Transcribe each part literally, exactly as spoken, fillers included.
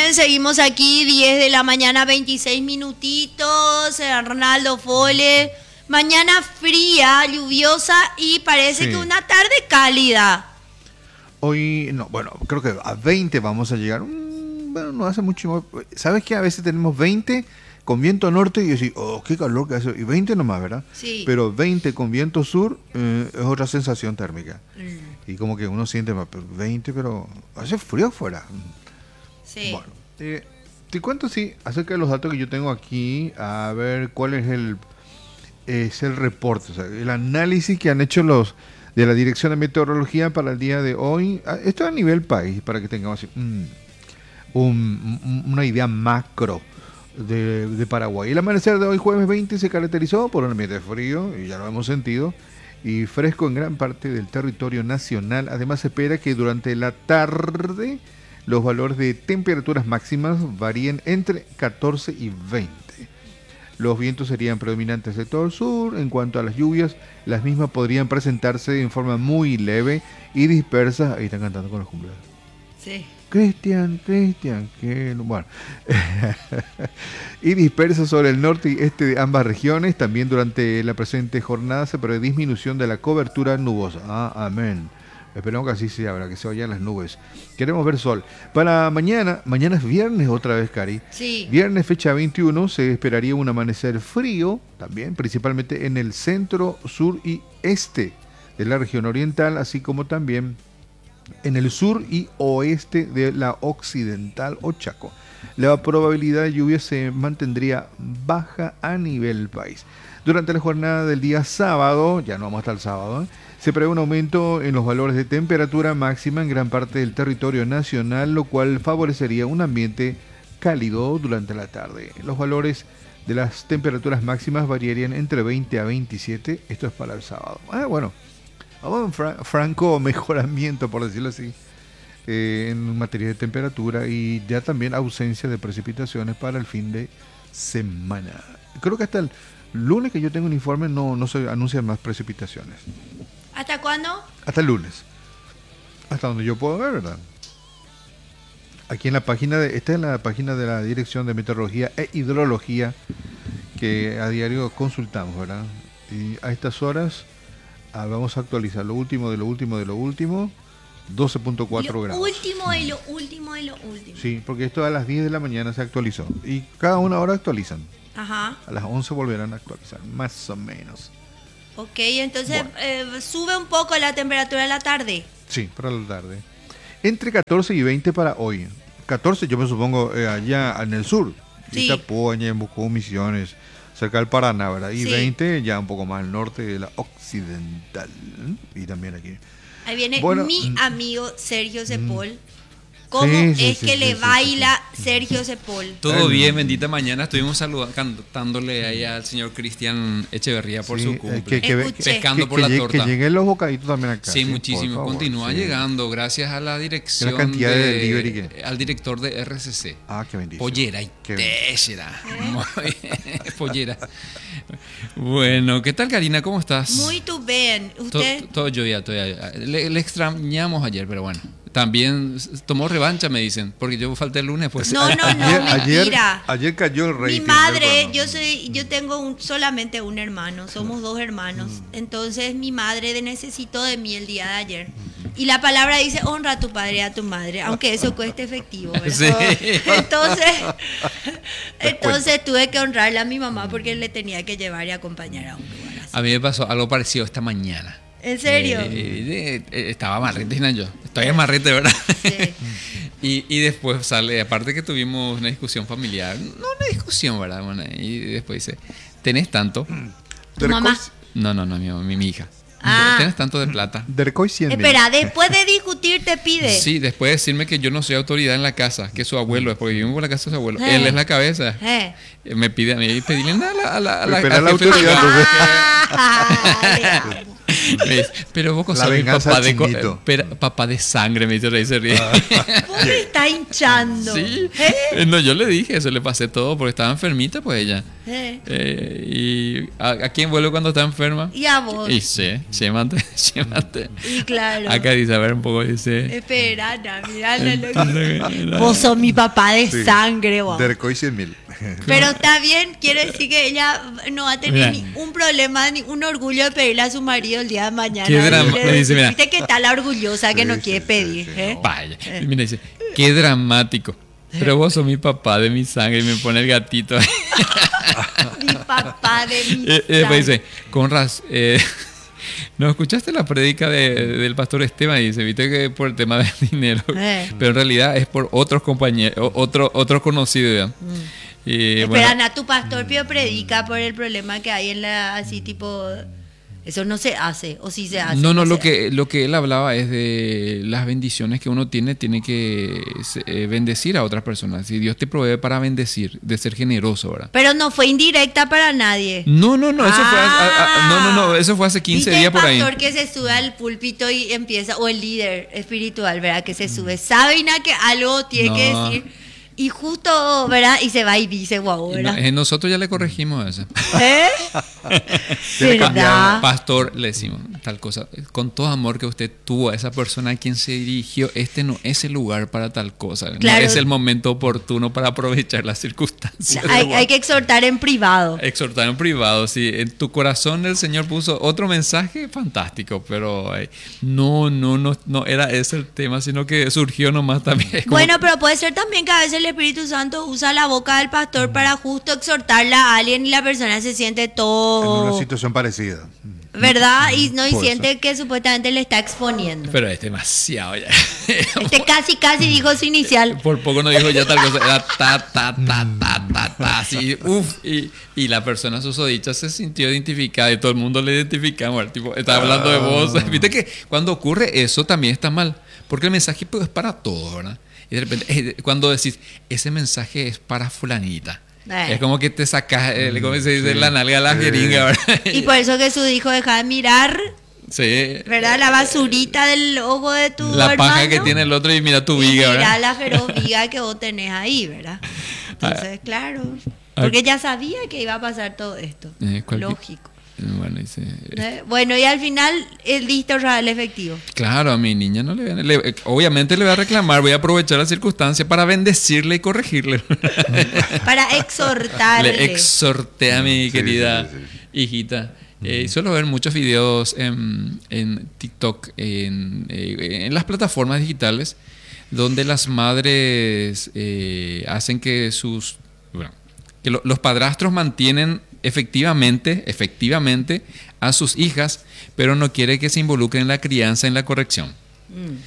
bien, seguimos aquí, diez de la mañana, veintiséis minutitos, Arnaldo Fole. Mañana fría, lluviosa y parece Sí. que una tarde cálida. Hoy, no, bueno, creo que a veinte vamos a llegar. Mm, bueno, no hace mucho. ¿Sabes qué? A veces tenemos veinte con viento norte y decís, oh, qué calor que hace. Y veinte nomás, ¿verdad? Sí. Pero veinte con viento sur eh, es otra sensación térmica. Mm, Y como que uno siente más, pero veinte, pero hace frío afuera. sí. Bueno, eh, te cuento, sí, acerca de los datos que yo tengo aquí, a ver cuál es el es el reporte, o sea, el análisis que han hecho los de la Dirección de Meteorología para el día de hoy. Ah, esto a nivel país, para que tengamos así, mm, un- un- una idea macro de, de Paraguay. El amanecer de hoy, jueves veinte, se caracterizó por un ambiente frío, y ya lo hemos sentido, y fresco en gran parte del territorio nacional. Además, se espera que durante la tarde los valores de temperaturas máximas varíen entre catorce y veinte. Los vientos serían predominantes del sector sur. En cuanto a las lluvias, las mismas podrían presentarse en forma muy leve y dispersas. Ahí están cantando con los cumpleaños. Sí. Cristian, Cristian, que bueno. Y dispersas sobre el norte y este de ambas regiones. También durante la presente jornada se prevé disminución de la cobertura nubosa. Ah, amén. Esperamos que así sea, ¿verdad? Que se vayan las nubes. Queremos ver sol. Para mañana, mañana es viernes otra vez, Cari. Sí. Viernes, fecha veintiuno, se esperaría un amanecer frío, también, principalmente en el centro, sur y este de la región oriental, así como también en el sur y oeste de la occidental o Chaco. La probabilidad de lluvia se mantendría baja a nivel país. Durante la jornada del día sábado, ya no vamos hasta el sábado, ¿eh? Se prevé un aumento en los valores de temperatura máxima en gran parte del territorio nacional, lo cual favorecería un ambiente cálido durante la tarde. Los valores de las temperaturas máximas variarían entre veinte a veintisiete, esto es para el sábado. Ah, bueno, vamos en fra- franco mejoramiento, por decirlo así, eh, en materia de temperatura, y ya también ausencia de precipitaciones para el fin de semana. Creo que hasta el lunes que yo tengo un informe no, no se anuncian más precipitaciones. ¿Hasta cuándo? Hasta el lunes. Hasta donde yo puedo ver, ¿verdad? Aquí en la página de, esta es la página de la Dirección de Meteorología e Hidrología que a diario consultamos, ¿verdad? Y a estas horas ah, vamos a actualizar lo último de lo último de lo último, doce punto cuatro Lo grados. último de lo último de lo último. Sí, porque esto a las diez de la mañana se actualizó y cada una hora actualizan. Ajá. A las once volverán a actualizar, más o menos. Ok, entonces Bueno. eh, sube un poco la temperatura de la tarde. Sí, para la tarde. Entre catorce y veinte para hoy. catorce yo me supongo eh, allá en el sur. Sí. Itapúa, Ñembucú, Misiones, cerca del Paraná, ¿verdad? Y Sí. veinte ya un poco más al norte de la occidental. Y también aquí. Ahí viene Bueno, mi mm, amigo Sergio Cepol. ¿Cómo Sí, sí, es sí, que sí, le sí, sí, baila Sergio Cepol? Todo Ay, bien, no. bendita mañana. Estuvimos saludando, cantándole ahí al señor Cristian Echeverría por Sí, su eh, cumple. que, que, Escuché. que- Pescando que- por que la llegue- torta. Que lleguen los bocaditos también acá. Sí, por muchísimo. favor, Continúa sí. llegando gracias a la dirección La cantidad de delivery que- al director de R C C. Ah, qué bendición. Pollera y Qué bien. téchera. Muy bien, Pollera. Bueno, ¿qué tal, Karina? ¿Cómo estás? Muy tu bien. To- Usted. Todo yo ya, todo ya. Le, le extrañamos ayer, pero bueno. También s- tomó revancha, me dicen, porque yo falté el lunes, pues. No, no, no, Ayer, ayer, mentira. ayer cayó el rating Mi del madre, programa. yo soy, yo tengo un, solamente un hermano, somos dos hermanos. Entonces mi madre de- necesitó de mí el día de ayer. Y la palabra dice honra a tu padre y a tu madre, aunque eso cueste efectivo, ¿verdad? Sí. Entonces, entonces tuve que honrarle a mi mamá porque le tenía que llevar y acompañar a un lugar así. A mí me pasó algo parecido esta mañana. ¿En serio? Eh, eh, eh, estaba marrete, yo. Estoy en marrete, ¿verdad? Sí. y, y después sale, aparte que tuvimos una discusión familiar, no una discusión, ¿verdad? Bueno, y después dice, ¿tenés tanto? ¿Tu mamá? No, no, no, mi, mi, mi hija. Ah. ¿Tenés tanto de plata? Dercoy cien mil. Espera, después de discutir te pide. Sí, después de decirme que yo no soy autoridad en la casa, que su abuelo es, porque vivimos en la casa de su abuelo. Eh. Él es la cabeza. Eh. Eh, Me pide a mí pedirle a la, a la, a la, Espera al la jefe autoridad, privado. entonces. Ah, le amo. Me dice, pero vos La sos mi venganza papá de, co- chinito. pero, papá de sangre, me dice, Rey se ríe. Vos me estás hinchando. Sí. ¿Eh? Eh, No, yo le dije, eso le pasé todo porque estaba enfermita, pues ella. ¿Eh? Eh, ¿Y a, a quién vuelve cuando está enferma? Y a vos. Y sí, llévate, llévate. Y claro. Acá dice, a ver un poco, dice. Espera, Ana, mirá lo que... Vos sos mi papá de Sí. sangre, wow. Dercoy cien mil. Pero está bien, quiere decir que ella no va a tener Mira. ni un problema, ni un orgullo de pedirle a su marido el día de mañana. Qué drama- Dile, dice, mira. Viste que está la orgullosa que Sí, no sí, quiere sí, pedir. sí, ¿eh? no. Vaya. Y mira, dice, qué dramático. Pero vos sos mi papá de mi sangre y me pone el gatito. Mi papá de mi Y, y después sangre. dice, con razón. Eh, ¿no escuchaste la prédica de- del pastor Esteban? Y dice, viste que por el tema del dinero. Eh. Pero en realidad es por otros compañeros, o- otro, otro conocido. ¿Ya? Y, bueno, Esperan a tu pastor Pío predica por el problema que hay en la, así tipo, eso no se hace, o sí se hace. no, no, se lo hace. que, lo que él hablaba es de las bendiciones que uno tiene, tiene que eh, bendecir a otras personas. Si Dios te provee para bendecir, de ser generoso, ¿verdad? Pero no fue indirecta para nadie. No, no, no, eso fue, a- a- Ah. no, no, no, eso fue hace quince ¿Viste días por ahí. el pastor que se sube al púlpito y empieza, o el líder espiritual, ¿verdad? Que se sube, sabe Ina, que algo tiene No. que decir. Y justo, ¿verdad? Y se va y dice, wow, Y ¿verdad? no- eh, nosotros ya le corregimos eso. ¿Eh? Tiene ¿Verdad? Pastor, le decimos tal cosa. Con todo amor que usted tuvo a esa persona a quien se dirigió, este no es el lugar para tal cosa. Claro. No es el momento oportuno para aprovechar las circunstancias. Hay, hay que exhortar en privado. Exhortar en privado, si en tu corazón el Señor puso otro mensaje, fantástico, pero eh, no, no, no, no era ese el tema, sino que surgió nomás también. Es como- Bueno, pero puede ser también que a veces el Espíritu Santo usa la boca del pastor para justo exhortarla a alguien y la persona se siente En todo, una situación parecida. ¿verdad? Y no y Puede siente que supuestamente le está exponiendo. pero es demasiado ya. Este casi, casi dijo su inicial. Por poco no dijo ya tal cosa, era ta, ta, ta, ta, ta, ta, así, uff, y, y la persona susodicha se sintió identificada y todo el mundo le identificamos, el tipo, estaba hablando de vos, viste que cuando ocurre eso también está mal, porque el mensaje pues, es para todos, ¿verdad? Y de repente, eh, cuando decís, ese mensaje es para fulanita, Eh. es como que te sacas, eh, como se dice, sí. la nalga a la Sí. jeringa, ¿verdad? Y por eso Jesús dijo, deja de mirar, Sí, ¿verdad? La basurita del ojo de tu la hermano. paja que tiene el otro y mira tu y viga, mira ¿verdad? la feroz viga que vos tenés ahí, ¿verdad? Entonces, claro. ah. Porque ya sabía que iba a pasar todo esto. Eh, cualquier- Lógico. Bueno, dice, ¿Eh? Bueno, y al final, el listo el efectivo. claro, a mi niña no le, le- obviamente le voy a reclamar, voy a aprovechar la circunstancia para bendecirle y corregirle. Para exhortarle. Le exhorté a mi Sí, querida sí, sí, sí. hijita. Eh, suelo ver muchos videos en, en TikTok, en, eh, en las plataformas digitales, donde las madres eh, hacen que sus, bueno, que lo- los padrastros mantienen efectivamente, efectivamente a sus hijas, pero no quiere que se involucren en la crianza, en la corrección. Mm.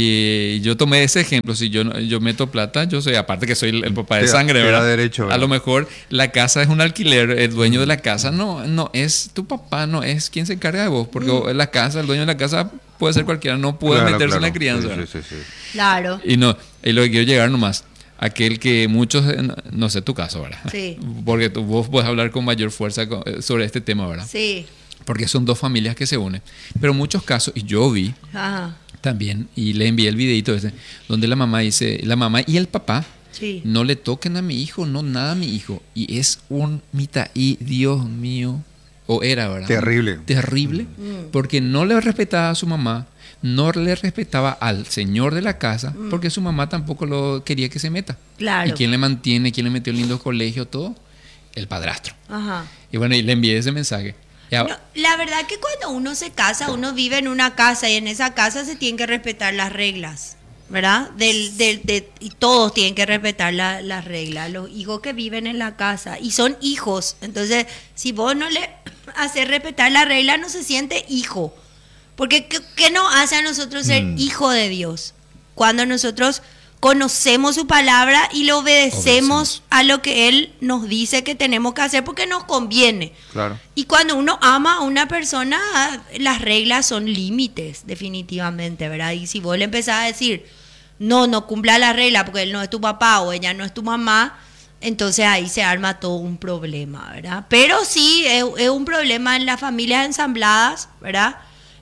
Y yo tomé ese ejemplo, si yo, no- yo meto plata, yo soy, aparte que soy el, el papá de Te da- sangre, te da ¿verdad? derecho, A ¿verdad? lo mejor la casa es un alquiler, el dueño de la casa no, no es tu papá, no es quien se encarga de vos, porque Mm. la casa, el dueño de la casa puede ser cualquiera, no puede Claro, meterse claro. en la crianza. Sí, ¿verdad? sí, sí, sí. Claro. Y no, y lo que quiero llegar nomás, aquel que muchos, eh, no, no sé tu caso, ¿verdad? Sí. Porque tú, vos puedes hablar con mayor fuerza con- eh, sobre este tema, ¿verdad? Sí. Porque son dos familias que se unen. Pero en muchos casos, y yo vi Ajá. también, y le envié el videito ese, donde la mamá dice, la mamá y el papá, Sí. no le toquen a mi hijo, no nada a mi hijo. Y es un mitaí, Dios mío, o era, ¿verdad? Terrible. Terrible, Mm. porque no le respetaba a su mamá, no le respetaba al señor de la casa, porque su mamá tampoco lo quería que se meta. Mm. Claro. ¿Y quién le mantiene, quién le metió en lindo colegio, todo? El padrastro. Ajá. Y bueno, y le envié ese mensaje. Ya- No, la verdad que cuando uno se casa, uno vive en una casa y en esa casa se tienen que respetar las reglas, ¿verdad? Del, del, de- y todos tienen que respetar la- las reglas, los hijos que viven en la casa y son hijos. Entonces, si vos no le haces respetar la regla, no se siente hijo. Porque ¿qué, qué nos hace a nosotros ser Mm. hijo de Dios? Cuando nosotros conocemos su palabra y le obedecemos, Obedecemos. a lo que Él nos dice que tenemos que hacer porque nos conviene. Claro. Y cuando uno ama a una persona, las reglas son límites, definitivamente, ¿verdad? Y si vos le empezás a decir, no, no cumpla la regla porque él no es tu papá o ella no es tu mamá, entonces ahí se arma todo un problema, ¿verdad? Pero sí, es, es un problema en las familias ensambladas, ¿verdad?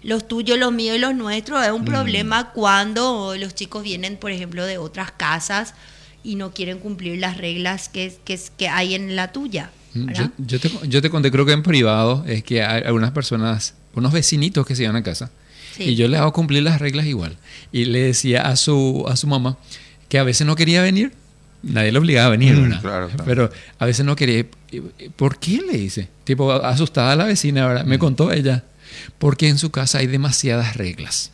los tuyos, los míos y los nuestros, es un Mm. problema cuando los chicos vienen, por ejemplo, de otras casas y no quieren cumplir las reglas que, que, que hay en la tuya. Yo, ¿verdad? yo, te, yo te conté, creo que en privado, es que hay algunas personas, unos vecinitos que se iban a casa, Sí. y yo les hago cumplir las reglas igual. Y le decía a su, a su mamá que a veces no quería venir. Nadie le obligaba a venir, Mm, ¿verdad? claro, claro. Pero a veces no quería. ¿Por qué? Le dice. Tipo, asustada la vecina, ¿verdad? Me contó ella. Porque en su casa hay demasiadas reglas.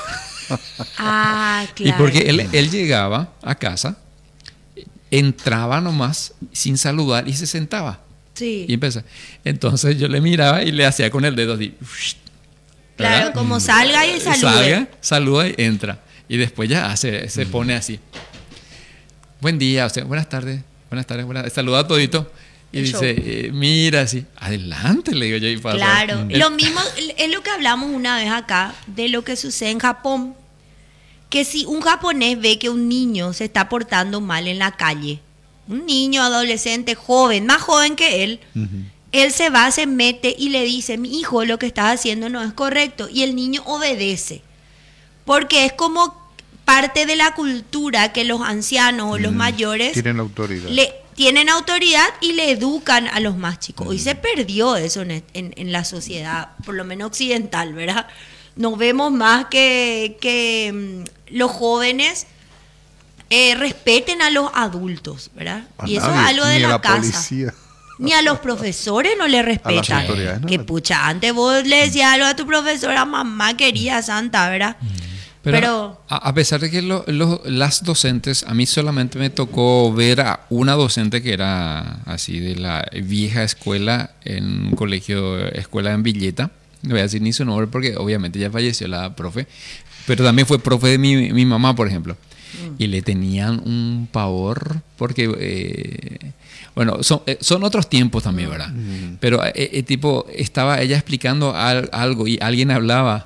Ah, claro. Y porque él, él llegaba a casa, entraba nomás sin saludar y se sentaba. Sí. Y empezó. Entonces yo le miraba y le hacía con el dedo así. Claro, ¿verdad? como salga y salude. Salga, saluda y entra. Y después ya hace, se pone así. Buen día, o sea, buenas tardes, buenas tardes, buenas saluda a todito. Y El dice, eh, mira así, adelante, le digo yo. Y pasa. Claro. El- Lo mismo es lo que hablamos una vez acá de lo que sucede en Japón. Que si un japonés ve que un niño se está portando mal en la calle, un niño, adolescente, joven, más joven que él, Ujú. él se va, se mete y le dice, mi hijo, lo que estás haciendo no es correcto. Y el niño obedece. Porque es como parte de la cultura que los ancianos o los Mm. mayores Tienen autoridad. le tienen autoridad y le educan a los más chicos. Hoy se perdió eso en, en- en la sociedad, por lo menos occidental, ¿verdad? No vemos más que, que mm, los jóvenes eh, respeten a los adultos, ¿verdad? A Y eso es nadie, algo de ni a la, la casa. policía. Ni a los profesores no le respetan. autoridades, ¿no? Que pucha, antes vos le decías algo a tu profesora, mamá querida santa, ¿verdad? Pero, Pero- a, a pesar de que lo- lo- las docentes, a mí solamente me tocó ver a una docente que era así de la vieja escuela en un colegio, escuela en Villeta. No voy a decir ni su nombre porque obviamente ya falleció la profe, pero también fue profe de mi, mi mamá, por ejemplo. Y le tenían un pavor porque, eh, bueno, son, eh, son otros tiempos también, ¿verdad? Pero eh, eh, tipo, estaba ella explicando al- algo y alguien hablaba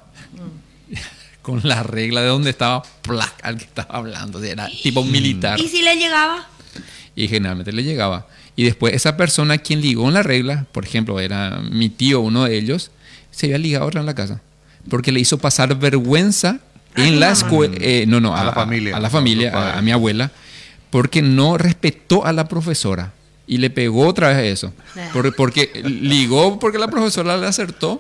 con la regla de donde estaba plac, al que estaba hablando, o sea, era tipo militar. ¿Y si le llegaba? Y generalmente le llegaba. Y después esa persona quien ligó en la regla, por ejemplo, era mi tío, uno de ellos, se había ligado a otra en la casa. Porque le hizo pasar vergüenza ¿A en tu la mamá? escuela. Eh, no, no, A la familia, A la a familia, los padres. a, a mi abuela. Porque no respetó a la profesora. Y le pegó otra vez eso. Sí. Por- porque ligó porque la profesora le acertó.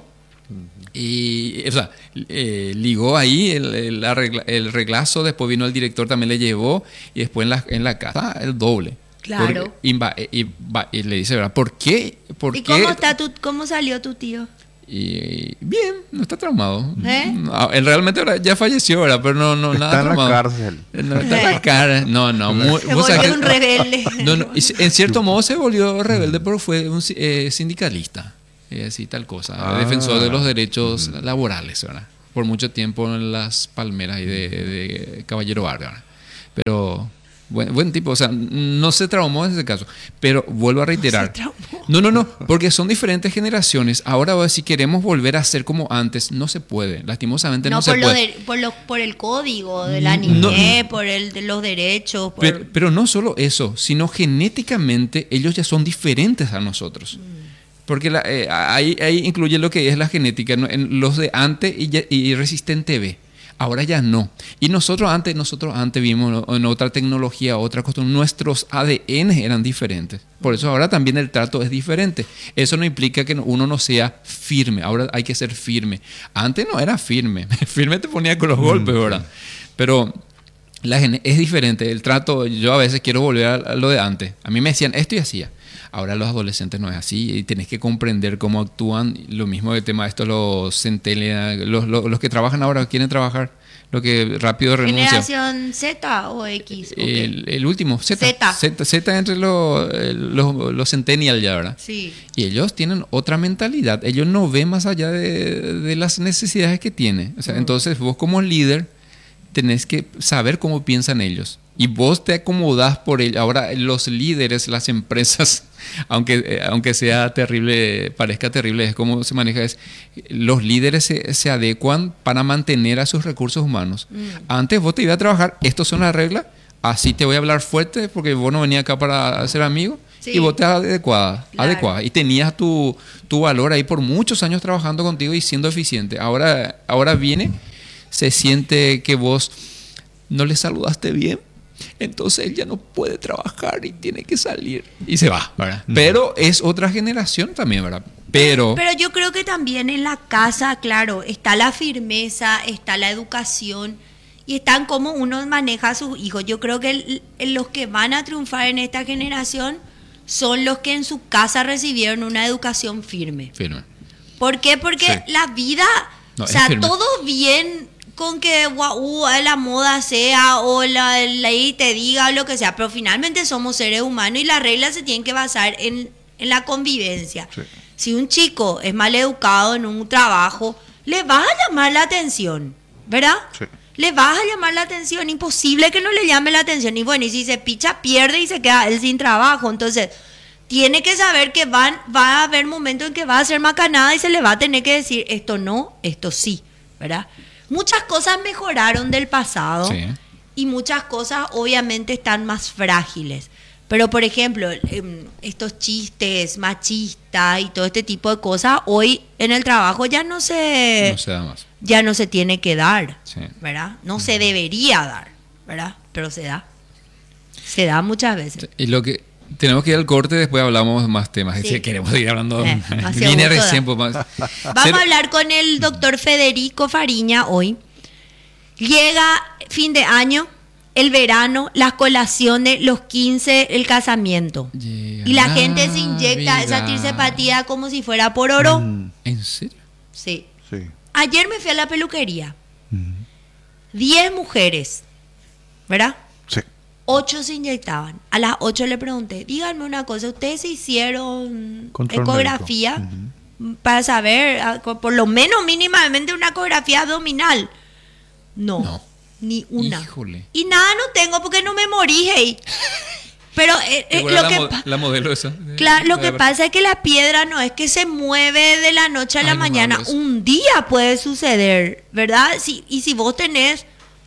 Y, o sea, eh, ligó ahí el, el, arregla- el reglazo, después vino el director, también le llevó, y después en la, en la casa el doble. Claro. Porque- y, va- y va- y le dice, ¿verdad? ¿Por qué? ¿Por ¿Y qué? cómo está tu, cómo salió tu tío? Y bien, no está traumado. ¿Eh? No, él realmente ahora ya falleció, ¿verdad? Pero no, no, nada Está en la traumado. cárcel. No, está en la cara. No, no. Muy, Se vos sabés volvió que- un rebelde. No, no, y en cierto modo se volvió rebelde, pero fue un si- eh, sindicalista. Eh, así, tal cosa. Ah. Defensor de los derechos laborales, ¿verdad? Por mucho tiempo en las palmeras y de, de Caballero Vargas, ¿verdad? Pero, buen, buen tipo, o sea, no se traumó en ese caso. Pero vuelvo a reiterar. traumó. No, no, no, porque son diferentes generaciones. Ahora, si queremos volver a ser como antes, no se puede. Lastimosamente no, No, se por, lo puede. de- por, lo- por el código de la No, niñez, por el de los derechos. Por, Pero, pero no solo eso, sino genéticamente ellos ya son diferentes a nosotros. Porque la- eh, ahí, ahí incluye lo que es la genética, ¿no? En los de antes y, ya- y resistente B. Ahora ya no. Y nosotros antes, nosotros antes vimos en otra tecnología, otra cosa, nuestros A D N eran diferentes. Por eso ahora también el trato es diferente. Eso no implica que uno no sea firme. Ahora hay que ser firme. Antes no era firme. Firme te ponía con los golpes, ¿verdad? Pero la gen- es diferente. El trato, yo a veces quiero volver a, a lo de antes. A mí me decían esto y hacía. Ahora los adolescentes no es así y tenés que comprender cómo actúan. Lo mismo de tema de esto, los centennials, los, los, los que trabajan ahora, quieren trabajar, lo que rápido renuncian. ¿Generación Z o X? ¿O qué? El, el último, Z. Z. Z, Z entre los, los, los centennials ya, ¿verdad? Sí. Y ellos tienen otra mentalidad. Ellos no ven más allá de, de las necesidades que tienen. O sea, Mm. entonces vos como líder tenés que saber cómo piensan ellos. Y vos te acomodás por ellos. Ahora los líderes, las empresas, aunque, eh, aunque sea terrible, parezca terrible, es como se maneja. Es, los líderes se, se adecuan para mantener a sus recursos humanos. Mm. Antes vos te ibas a trabajar, estas son las reglas, así te voy a hablar fuerte porque vos no venías acá para ser amigo. Sí. Y vos te adecuada, Claro. adecuada. Y tenías tu, tu valor ahí por muchos años trabajando contigo y siendo eficiente. Ahora, ahora viene, se siente que vos no le saludaste bien. Entonces él ya no puede trabajar y tiene que salir. Y se va, ¿verdad? Mm. Pero es otra generación también, ¿verdad? Pero... Pero yo creo que también en la casa, claro, está la firmeza, está la educación y están cómo uno maneja a sus hijos. Yo creo que el- el- los que van a triunfar en esta generación son los que en su casa recibieron una educación firme. Firme. ¿Por qué? Porque Sí. la vida, No, o es sea, firme. todo bien con que guau, la moda sea o la ley te diga o lo que sea, pero finalmente somos seres humanos y las reglas se tienen que basar en, en la convivencia. Sí. Si un chico es mal educado en un trabajo, le vas a llamar la atención, ¿verdad? Sí. Le vas a llamar la atención, imposible que no le llame la atención. Y bueno, y si se picha, pierde y se queda él sin trabajo. Entonces, tiene que saber que van, va a haber momentos en que va a hacer macanada y se le va a tener que decir esto no, esto sí, ¿verdad? Muchas cosas mejoraron del pasado Sí. y muchas cosas obviamente están más frágiles. Pero, por ejemplo, em, estos chistes machistas y todo este tipo de cosas, hoy en el trabajo ya no se, No se da más. ya no se tiene que dar, Sí. ¿verdad? No se debería dar, ¿verdad? Pero se da. Se da muchas veces. Y lo que... Tenemos que ir al corte, después hablamos de más temas. Sí. Es que queremos ir hablando... Eh, demasiado Viene gusto recién, da. pues, más. Vamos Ser- a hablar con el doctor Federico Fariña hoy. Llega fin de año, el verano, las colaciones, los quince, el casamiento. Llega Y la la gente se inyecta esa vida. tirsepatía como si fuera por oro. Mm, ¿En serio? Sí. sí. Ayer me fui a la peluquería. Mm, Diez mujeres, ¿verdad? sí. Ocho se inyectaban. A las ocho le pregunté, díganme una cosa, ¿ustedes se hicieron Control ecografía médico. para saber, ah, co- por lo menos mínimamente una ecografía abdominal? No, No. ni una. Híjole. Y nada no tengo porque no me morí, hey. Pero eh, eh, ¿Recuerdas lo la, que mo- pa- la modelo esa? claro, lo De- que de- pasa es que la piedra no es que se mueve de la noche a la Ay, no me mañana. hables. Un día puede suceder, ¿verdad? Si, y si vos tenés,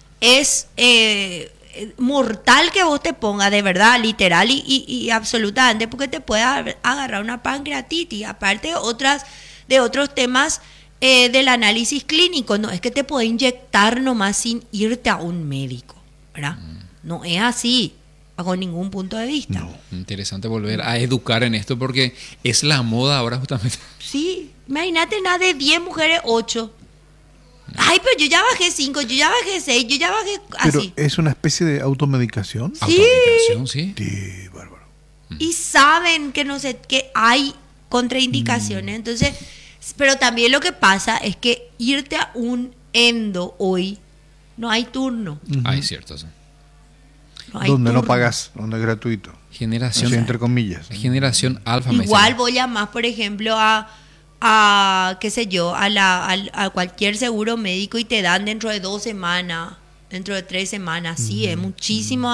es eh, eh, mortal que vos te pongas, de verdad, literal y, y- y absolutamente, porque te puede ag- agarrar una pancreatitis. Aparte de, otras, de otros temas eh, del análisis clínico, no es que te puede inyectar nomás sin irte a un médico, ¿verdad? Mm. No es así, bajo ningún punto de vista. No. Interesante volver a educar en esto porque es la moda ahora justamente. Sí, imagínate nada de diez mujeres, ocho. Ay, pero yo ya bajé cinco, yo ya bajé seis, yo ya bajé Pero así. es una especie de automedicación. Sí. Automedicación, sí. Sí, bárbaro. Y saben que no sé, que hay contraindicaciones. Entonces, pero también lo que pasa es que irte a un endo hoy, no hay turno. Ay, cierto. Sí. No hay Donde no turno. pagas, donde es gratuito. Generación, Así, entre comillas. generación alfa. me Igual dicen. voy a más, por ejemplo, a, a qué sé yo, a, la, al- a cualquier seguro médico y te dan dentro de dos semanas, dentro de tres semanas. Sí, es muchísimo